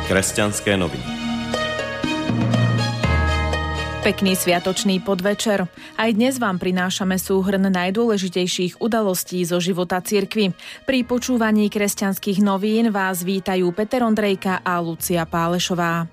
Kresťanské noviny. Pekný sviatočný podvečer. Aj dnes vám prinášame súhrn najdôležitejších udalostí zo života cirkvi. Pri počúvaní Kresťanských novín vás vítajú Peter Ondrejka a Lucia Pálešová.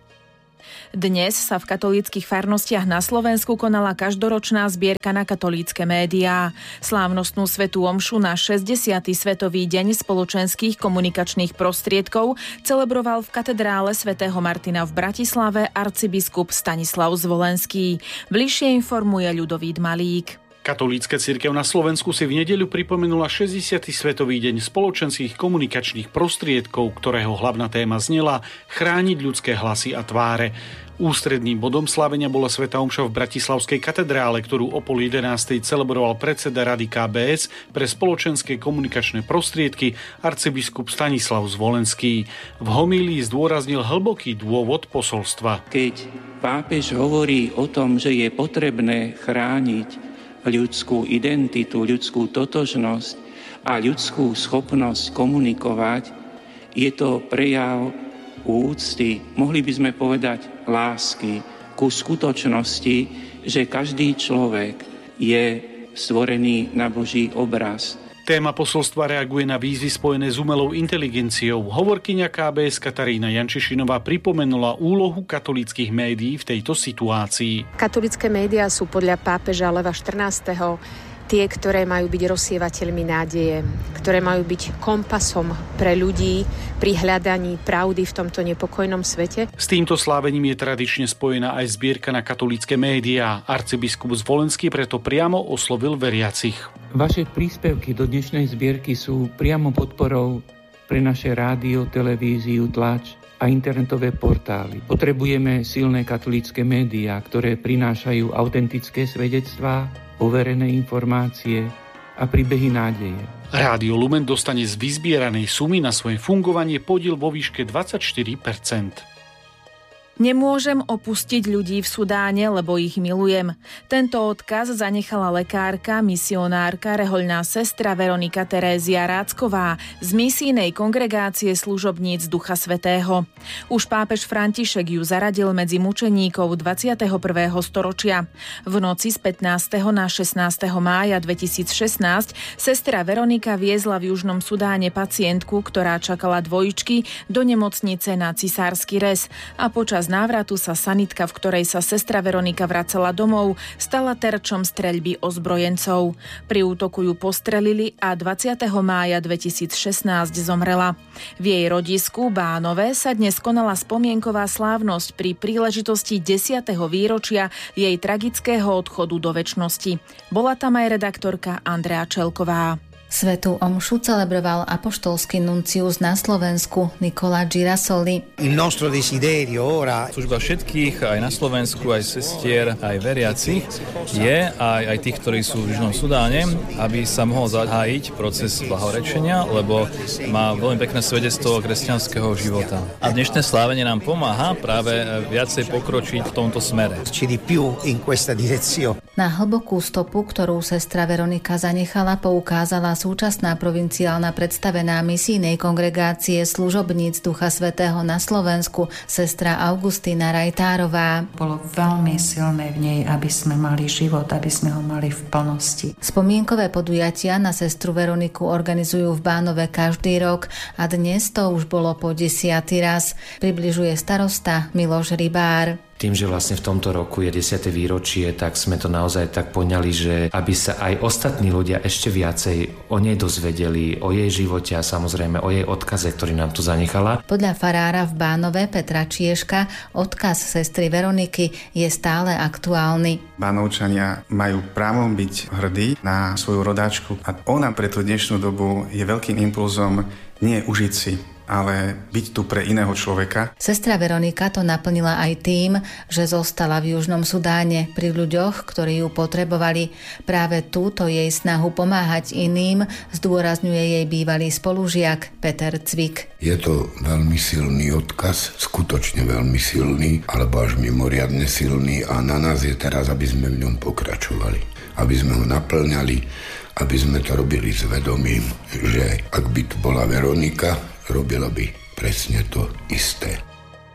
Dnes sa v katolíckych farnostiach na Slovensku konala každoročná zbierka na katolícke médiá. Slávnostnú svätú omšu na 60. svetový deň spoločenských komunikačných prostriedkov celebroval v katedrále svätého Martina v Bratislave arcibiskup Stanislav Zvolenský. Bližšie informuje Ľudovít Malík. Katolícka cirkev na Slovensku si v nedeľu pripomenula 60. svetový deň spoločenských komunikačných prostriedkov, ktorého hlavná téma znela chrániť ľudské hlasy a tváre. Ústredným bodom slávenia bola svätá omša v Bratislavskej katedrále, ktorú o 10:30 celebroval predseda Rady KBS pre spoločenské komunikačné prostriedky arcibiskup Stanislav Zvolenský. V homílii zdôraznil hlboký dôvod posolstva. Keď pápež hovorí o tom, že je potrebné chrániť ľudskú identitu, ľudskú totožnosť a ľudskú schopnosť komunikovať, je to prejav úcty, mohli by sme povedať lásky ku skutočnosti, že každý človek je stvorený na Boží obraz. Téma posolstva reaguje na výzvy spojené s umelou inteligenciou. Hovorkyňa KBS Katarína Jančišinová pripomenula úlohu katolíckych médií v tejto situácii. Katolícke médiá sú podľa pápeža Leva XIV. Tie, ktoré majú byť rozsievateľmi nádeje, ktoré majú byť kompasom pre ľudí pri hľadaní pravdy v tomto nepokojnom svete. S týmto slávením je tradične spojená aj zbierka na katolícke médiá. Arcibiskup Zvolenský preto priamo oslovil veriacich. Vaše príspevky do dnešnej zbierky sú priamo podporou pre naše rádio, televíziu, tlač a internetové portály. Potrebujeme silné katolícke médiá, ktoré prinášajú autentické svedectvá, overené informácie a príbehy nádeje. Rádio Lumen dostane z vyzbieranej sumy na svoje fungovanie podiel vo výške 24%. Nemôžem opustiť ľudí v Sudáne, lebo ich milujem. Tento odkaz zanechala lekárka, misionárka, rehoľná sestra Veronika Terézia Rácková z misijnej kongregácie služobníc Ducha Svätého. Už pápež František ju zaradil medzi mučeníkov 21. storočia. V noci z 15. na 16. mája 2016 sestra Veronika viezla v Južnom Sudáne pacientku, ktorá čakala dvojičky, do nemocnice na cisársky rez a počas návratu sa sanitka, v ktorej sa sestra Veronika vracala domov, stala terčom streľby ozbrojencov. Pri útoku ju postrelili a 20. mája 2016 zomrela. V jej rodisku Bánove sa dnes konala spomienková slávnosť pri príležitosti 10. výročia jej tragického odchodu do večnosti. Bola tam aj redaktorka Andrea Čelková. Svätú omšu celebroval apoštolský nuncius na Slovensku Nicola Girasoli. Služba všetkých, aj na Slovensku, aj sestier, aj veriacich, je aj tých, ktorí sú v Južnom Sudáne, aby sa mohol zahájiť proces blahorečenia, lebo má veľmi pekné svedectvo kresťanského života. A dnešné slávenie nám pomáha práve viacej pokročiť v tomto smere. Na hlbokú stopu, ktorú sestra Veronika zanechala, poukázala súčasná provinciálna predstavená misijnej kongregácie služobníc Ducha Svätého na Slovensku, sestra Augustína Rajtárová. Bolo veľmi silné v nej, aby sme mali život, aby sme ho mali v plnosti. Spomienkové podujatia na sestru Veroniku organizujú v Bánove každý rok a dnes to už bolo po 10. raz. Približuje starosta Miloš Rybár. Tým, že vlastne v tomto roku je 10. výročie, tak sme to naozaj tak poňali, že aby sa aj ostatní ľudia ešte viacej o nej dozvedeli, o jej živote a samozrejme o jej odkaze, ktorý nám tu zanechala. Podľa farára v Bánove Petra Čieška odkaz sestry Veroniky je stále aktuálny. Bánovčania majú právo byť hrdí na svoju rodáčku a ona pre tú dnešnú dobu je veľkým impulzom nie užiť si, ale byť tu pre iného človeka. Sestra Veronika to naplnila aj tým, že zostala v Južnom Sudáne pri ľuďoch, ktorí ju potrebovali. Práve túto jej snahu pomáhať iným zdôrazňuje jej bývalý spolužiak Peter Cvik. Je to veľmi silný odkaz, skutočne veľmi silný, alebo až mimoriadne silný a na nás je teraz, aby sme v ňom pokračovali, aby sme ho naplňali, aby sme to robili s vedomím, že ak by tu bola Veronika, robila by presne to isté.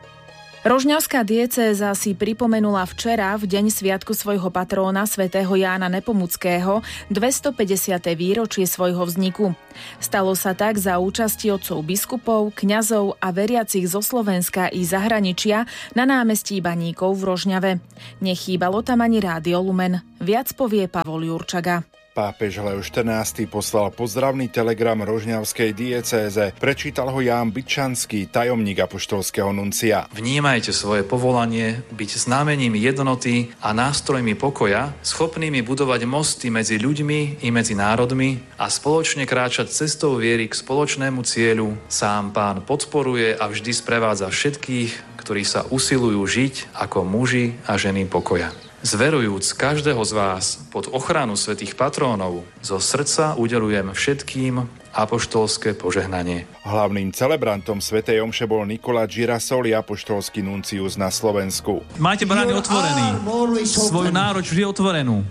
Rožňavská diecéza si pripomenula včera, v deň sviatku svojho patróna svätého Jána Nepomuckého, 250. výročie svojho vzniku. Stalo sa tak za účasti otcov biskupov, kňazov a veriacich zo Slovenska i zahraničia na námestí Baníkov v Rožňave. Nechýbalo tam ani Rádio Lumen. Viac povie Pavol Jurčaga. Pápež Leo XIV poslal pozdravný telegram rožňavskej diecéze. Prečítal ho Ján Bytčanský, tajomník apoštolského nuncia. Vnímajte svoje povolanie byť znamením jednoty a nástrojmi pokoja, schopnými budovať mosty medzi ľuďmi i medzi národmi a spoločne kráčať cestou viery k spoločnému cieľu. Sám Pán podporuje a vždy sprevádza všetkých, ktorí sa usilujú žiť ako muži a ženy pokoja. Zverujúc každého z vás pod ochranu svätých patrónov, zo srdca udeľujem všetkým apoštolské požehnanie. Hlavným celebrantom svätej omše bol Nicola Girasoli, apoštolský nuncius na Slovensku. Máte brány otvorený, svoju náruč vždy otvorenú.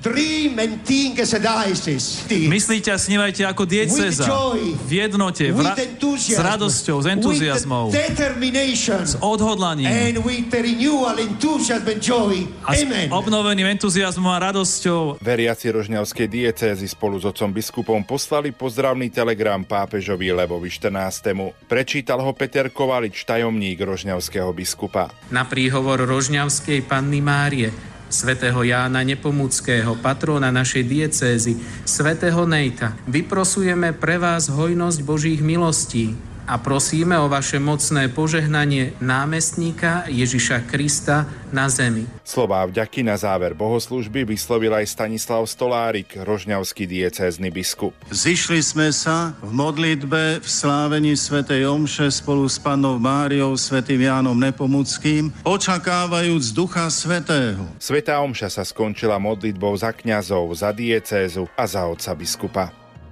Myslíte a snívajte ako diecéza, v jednote, s radosťou, s entuziazmou, s odhodlaním a s obnoveným entuziazmom a radosťou. Veriaci rožňavskej diecézy spolu s otcom biskupom poslali pozdravný telegram pápežovi Levovi XIV. Prečítal ho Peter Kovalič, tajomník rožňavského biskupa. Na príhovor rožňavskej Panny Márie, svätého Jána Nepomuckého, patróna našej diecézy, svätého Nejta, vyprosujeme pre vás hojnosť Božích milostí a prosíme o vaše mocné požehnanie námestníka Ježiša Krista na zemi. Slová vďaky na záver bohoslúžby vyslovil aj Stanislav Stolárik, rožňavský diecézny biskup. Zišli sme sa v modlitbe v slávení svätej omše spolu s Pannou Máriou, svätým Jánom Nepomuckým, očakávajúc Ducha Svätého. Svätá omša sa skončila modlitbou za kňazov, za diecézu a za otca biskupa.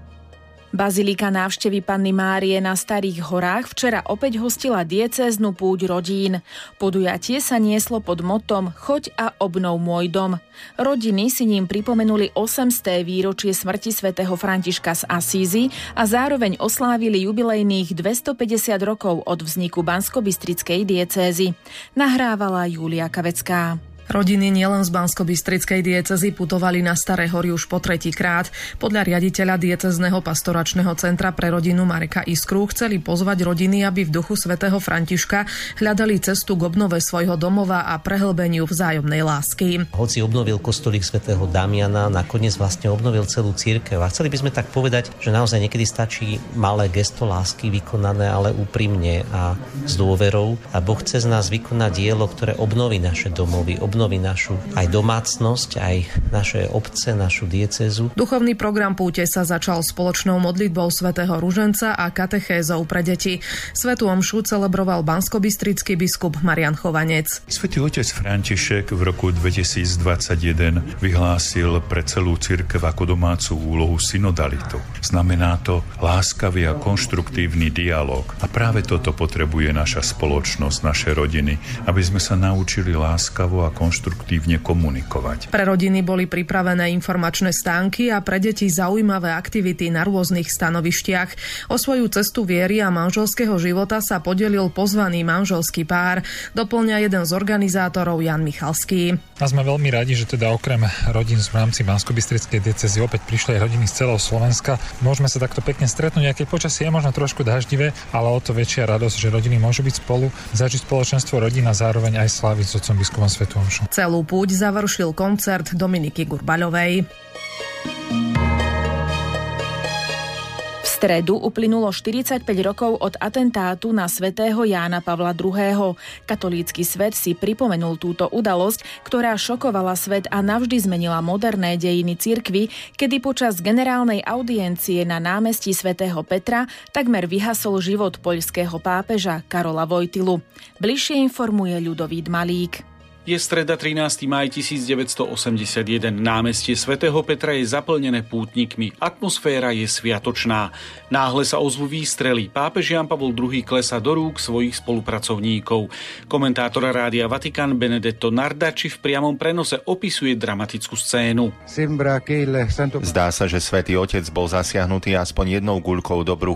Bazilika návštevy Panny Márie na Starých horách včera opäť hostila diecéznu púť rodín. Podujatie sa nieslo pod motom Choď a obnov môj dom. Rodiny si ním pripomenuli 800. výročie smrti svätého Františka z Asízy a zároveň oslávili jubilejných 250 rokov od vzniku Banskobystrickej diecézy. Nahrávala Júlia Kavecká. Rodiny nielen z Banskobystrickej diecézy putovali na Staré hory už po tretíkrát. Podľa riaditeľa diecézneho pastoračného centra pre rodinu Mareka Iskru chceli pozvať rodiny, aby v duchu svätého Františka hľadali cestu k obnove svojho domova a prehlbeniu vzájomnej lásky. Hoci obnovil kostolík svätého Damiana, nakoniec vlastne obnovil celú cirkev. A chceli by sme tak povedať, že naozaj niekedy stačí malé gesto lásky vykonané, ale úprimne a s dôverou. A Boh chce z nás vykonať dielo, ktoré obnoví naše domovy, obnoví našu aj domácnosť, aj naše obce, našu diecézu. Duchovný program púte sa začal spoločnou modlitbou svätého Ruženca a katechézou pre deti. Svätú omšu celebroval banskobystrický biskup Marian Chovanec. Svätý otec František v roku 2021 vyhlásil pre celú cirkev ako domácu úlohu synodalitu. Znamená to láskavý a konštruktívny dialog. A práve toto potrebuje naša spoločnosť, naše rodiny, aby sme sa naučili láskavo a konštruktívne komunikovať. Pre rodiny boli pripravené informačné stánky a pre deti zaujímavé aktivity na rôznych stanovištiach. O svoju cestu viery a manželského života sa podelil pozvaný manželský pár. Doplňa jeden z organizátorov Jan Michalský. A sme veľmi radi, že teda okrem rodín v rámci Banskobystrickej diecézy opäť prišli aj rodiny z celého Slovenska. Môžeme sa takto pekne stretnúť, aj keď počasie je možno trošku daždivé, ale o to väčšia radosť, že rodiny môžu byť spolu, zažiť spoločenstvo rodín a zároveň aj sláviť s otcom biskupom svätú omšu. Celú púť završil koncert Dominiky Gurbaľovej. V stredu uplynulo 45 rokov od atentátu na svätého Jána Pavla II. Katolícky svet si pripomenul túto udalosť, ktorá šokovala svet a navždy zmenila moderné dejiny cirkvi, kedy počas generálnej audiencie na námestí svätého Petra takmer vyhasol život poľského pápeža Karola Wojtylu. Bližšie informuje Ľudovít Malík. Je streda 13. maj 1981. Námestie svätého Petra je zaplnené pútnikmi. Atmosféra je sviatočná. Náhle sa ozvú výstrely. Pápež Ján Pavol II klesá do rúk svojich spolupracovníkov. Komentátor Rádia Vatikán Benedetto Nardači v priamom prenose opisuje dramatickú scénu. Zdá sa, že svätý otec bol zasiahnutý aspoň jednou guľkou do brucha.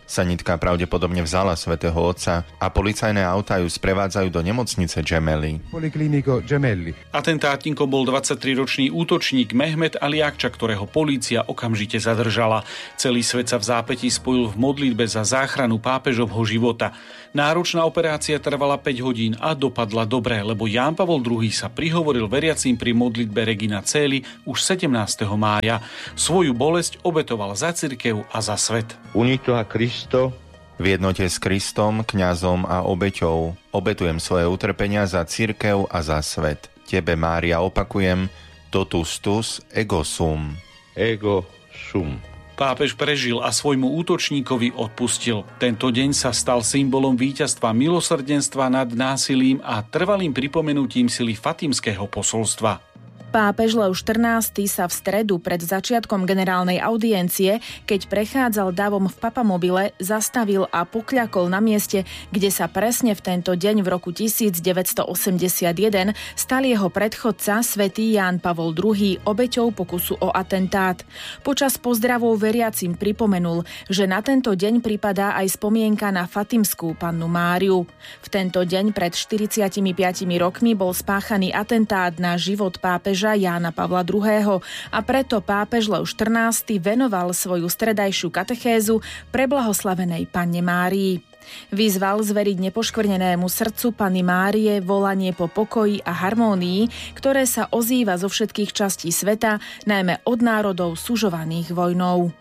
Sanitka pravdepodobne vzala svätého otca a policajné autá ju sprevádzajú do nemocnice Gemelli. Atentátnikom bol 23-ročný útočník Mehmet Ali Akča, ktorého polícia okamžite zadržala. Celý svet sa v zápätí spojil v modlitbe za záchranu pápežovho života. Náročná operácia trvala 5 hodín a dopadla dobre, lebo Ján Pavol II sa prihovoril veriacím pri modlitbe Regina Coeli už 17. mája. Svoju bolesť obetoval za cirkev a za svet. Unito a Cristo. V jednote s Kristom, kňazom a obeťou obetujem svoje utrpenia za cirkev a za svet. Tebe, Mária, opakujem, totus tus ego sum. Ego sum. Pápež prežil a svojmu útočníkovi odpustil. Tento deň sa stal symbolom víťazstva milosrdenstva nad násilím a trvalým pripomenutím sily fatimského posolstva. Pápež Leo XIV sa v stredu pred začiatkom generálnej audiencie, keď prechádzal davom v papamobile, zastavil a pokľakol na mieste, kde sa presne v tento deň v roku 1981 stal jeho predchodca svätý Ján Pavol II obeťou pokusu o atentát. Počas pozdravov veriacim pripomenul, že na tento deň pripadá aj spomienka na Fatimskú pannu Máriu. V tento deň pred 45 rokmi bol spáchaný atentát na život pápeža Jána Pavla II. A preto pápež Leo XIV venoval svoju stredajšiu katechézu preblahoslavenej Panne Márii. Vyzval zveriť nepoškvrnenému srdcu Panny Márie volanie po pokoji a harmónii, ktoré sa ozýva zo všetkých častí sveta, najmä od národov sužovaných vojnou.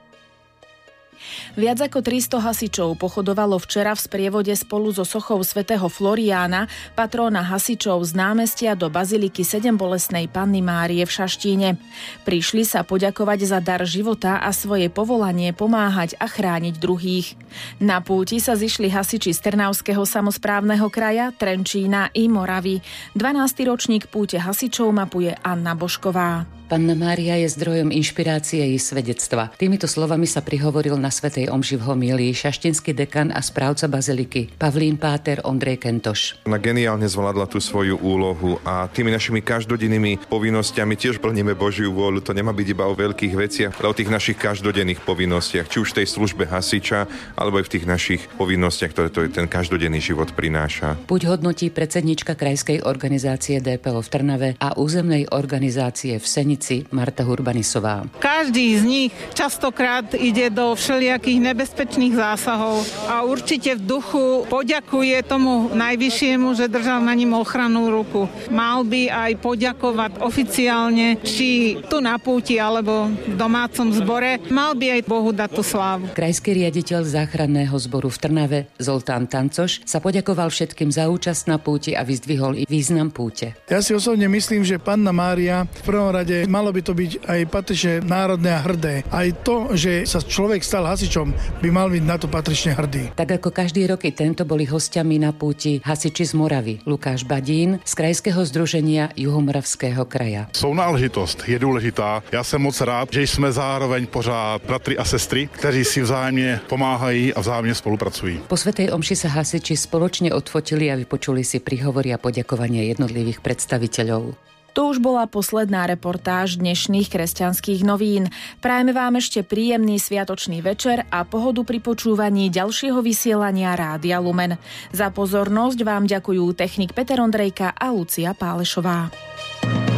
Viac ako 300 hasičov pochodovalo včera v sprievode spolu so sochou svätého Floriána, patróna hasičov z námestia do baziliky Sedembolestnej Panny Márie v Šaštíne. Prišli sa poďakovať za dar života a svoje povolanie pomáhať a chrániť druhých. Na púti sa zišli hasiči z Trnavského samosprávneho kraja, Trenčína i Moravy. 12. ročník púte hasičov mapuje Anna Božková. Panna Mária je zdrojom inšpirácie i svedectva. Týmito slovami sa prihovoril na svätej omši v homílii šaštinský dekan a správca baziliky Pavlín páter Ondrej Kentoš. Ona geniálne zvládla tú svoju úlohu a tými našimi každodennými povinnosťami tiež plníme Božiu vôľu. To nemá byť iba o veľkých veciach, ale o tých našich každodenných povinnostiach, či už v tej službe hasiča, alebo aj v tých našich povinnostiach, ktoré to ten každodenný život prináša. Buď hodnotí predsednička krajskej organizácie DPO v Trnave a územnej organizácie v Senici Marta Hurbanisová. Každý z nich častokrát ide do všelijakých nebezpečných zásahov a určite v duchu poďakuje tomu najvyššiemu, že držal na ním ochrannú ruku. Mal by aj poďakovať oficiálne, či tu na púti alebo v domácom zbore. Mal by aj Bohu dať tú slávu. Krajský riaditeľ záchranného zboru v Trnave Zoltán Tancoš sa poďakoval všetkým za účasť na púti a vyzdvihol i význam púte. Ja si osobne myslím, že Panna Mária v prvom rade malo by to byť aj patrične národné a hrdé. Aj to, že sa človek stal hasičom, by mal byť na to patrične hrdý. Tak ako každý rok i tento boli hostiami na púti hasiči z Moravy. Lukáš Badín z Krajského združenia Juhomoravského kraja. Sounáležitost je důležitá. Já jsem moc rád, že jsme zároveň pořád bratry a sestry, kteří si vzájemne pomáhají a vzájemne spolupracují. Po svätej omši sa hasiči spoločne odfotili a vypočuli si príhovory a poďakovanie jednotlivých predstaviteľov. To už bola posledná reportáž dnešných Kresťanských novín. Prajeme vám ešte príjemný sviatočný večer a pohodu pri počúvaní ďalšieho vysielania Rádia Lumen. Za pozornosť vám ďakujú technik Peter Ondrejka a Lucia Pálešová.